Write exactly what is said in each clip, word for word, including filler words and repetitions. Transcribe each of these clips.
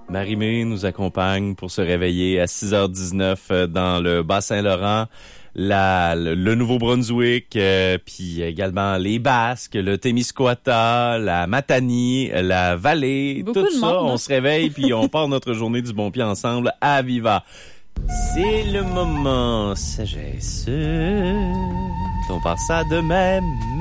Marie-Mé nous accompagne pour se réveiller à six heures dix-neuf dans le Bas-Saint-Laurent, la, le, le Nouveau-Brunswick, euh, puis également les Basques, le Témiscouata, la Matanie, la Vallée, Beaucoup tout de ça. monde, On hein? se réveille puis on part notre journée du bon pied ensemble à Viva. C'est le moment sagesse. On part ça de même.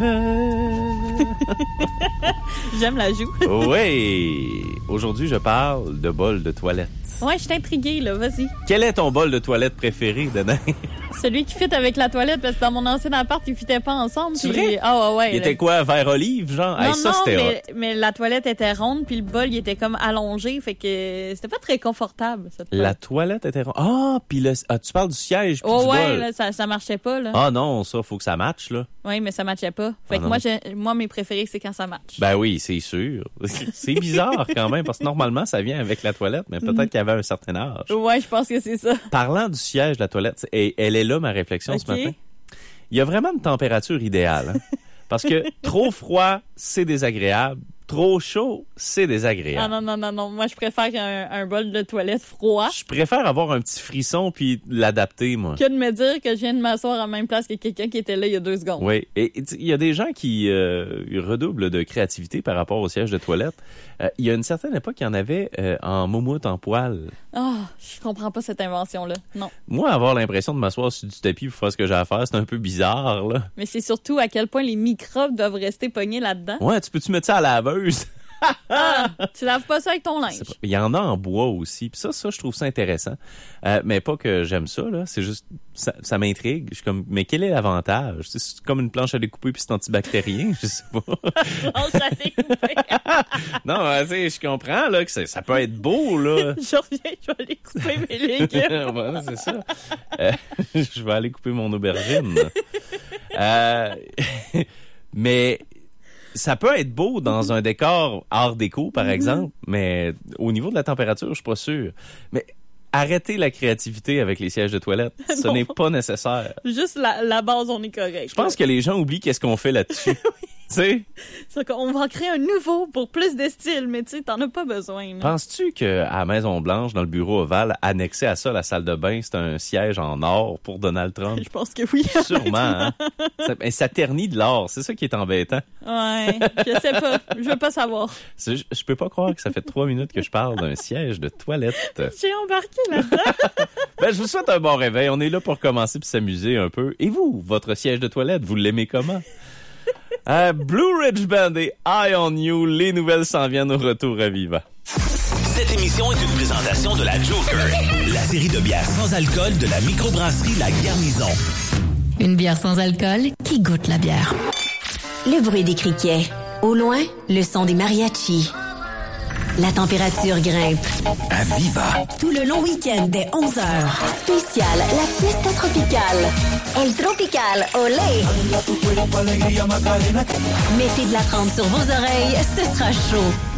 J'aime la joue. Oui. Aujourd'hui, je parle de bol de toilette. Ouais, je suis intriguée, là. Vas-y. Quel est ton bol de toilette préféré, Danae? Celui qui fit avec la toilette, parce que dans mon ancien appart, ils fitaient pas ensemble. C'est puis- vrai? Ah ouais, ouais. Il là. était quoi, vert olive, genre? Non, Hey, ça, non, c'était mais, hot. mais la toilette était ronde, puis le bol, il était comme allongé, fait que c'était pas très confortable, cette La toilette. toilette était... Ah, puis le... ah, tu parles du siège puis Oh du ouais, bol. là, ça, ça marchait pas, là. Ah non, ça, faut que ça matche, là. Oui, mais ça matchait pas. Fait Ah que non. moi, j'ai- moi, mes préférés, c'est quand ça match. Ben oui, c'est sûr. C'est bizarre quand même, parce que normalement, ça vient avec la toilette, mais peut-être qu'il y avait un certain âge. Ouais, je pense que c'est ça. Parlant du siège de la toilette, et elle est là, ma réflexion ce Ok. matin. Il y a vraiment une température idéale. Hein? Parce que trop froid, c'est désagréable. Trop chaud, c'est Ah désagréable. non, non, non, non. Moi, je préfère un, un bol de toilette froid Je préfère avoir un petit frisson puis l'adapter, moi. que de me dire que je viens de m'asseoir à la même place que quelqu'un qui était là il y a deux secondes. Oui, et et tu- il y a des gens qui euh, redoublent de créativité par rapport au siège de toilette. Euh, il y a une certaine époque, il y en avait euh, en moumoute en poil. Ah, je comprends pas cette invention-là. Non. Moi, avoir l'impression de m'asseoir sur du tapis pour faire ce que j'ai à faire, c'est un peu bizarre, là. Mais c'est surtout à quel point les microbes doivent rester pognés là-dedans. Ouais, tu peux-tu mettre ça à la laveuse? Ah, tu laves pas ça avec ton linge. C'est pas- Il y en a en bois aussi. Puis ça, ça, je trouve ça intéressant. Euh, mais pas que j'aime ça, là. C'est juste, ça, ça m'intrigue. Je suis comme, mais quel est l'avantage? C'est c'est comme une planche à découper puis c'est antibactérien, je sais pas. Oh, ça t'est coupé. Non, euh, tu sais, je comprends, là, que c'est- ça peut être beau, là. Je reviens, je vais aller couper mes légumes. Voilà, c'est ça. Euh, je vais aller couper mon aubergine. Euh, mais ça peut être beau dans un décor art déco, par exemple, mais au niveau de la température, je suis pas sûr. Mais arrêtez la créativité avec les sièges de toilette. Ce Non. n'est pas nécessaire. Juste la, la base, on est correct. Je pense que les gens oublient qu'est-ce qu'on fait là-dessus. Tu sais, On va en créer un nouveau pour plus de style, mais tu sais, t'en as pas besoin. là. penses-tu qu'à la Maison-Blanche, dans le bureau ovale, annexé à ça, la salle de bain, c'est un siège en or pour Donald Trump? Je pense que oui. Sûrement, hein? Ça, mais ça ternit de l'or, c'est ça qui est embêtant. Ouais, je sais pas. Je veux pas savoir. C'est- Je, je peux pas croire que ça fait trois minutes que je parle d'un siège de toilette. J'ai embarqué là-dedans. Ben, je vous souhaite un bon réveil. On est là pour commencer puis s'amuser un peu. Et vous, votre siège de toilette, vous l'aimez comment? Euh, Blue Ridge Band et Eye on You, les nouvelles s'en viennent au retour à Viva. Cette émission est une présentation de la Joker, la série de bières sans alcool de la microbrasserie La Garnison. Une bière sans alcool qui goûte la bière. Le bruit des criquets. Au loin, le son des mariachis. La température grimpe. À Viva. Tout le long week-end dès onze heures. Spécial, la fiesta tropicale. El Tropical, olé! Mettez de la trempe sur vos oreilles, ce sera chaud.